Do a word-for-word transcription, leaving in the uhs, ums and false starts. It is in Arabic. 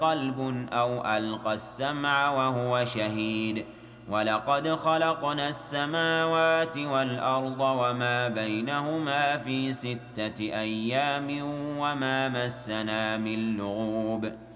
قلب أو ألقى السمع وهو شهيد ولقد خلقنا السماوات والأرض وما بينهما في ستة أيام وما مسنا من لغوب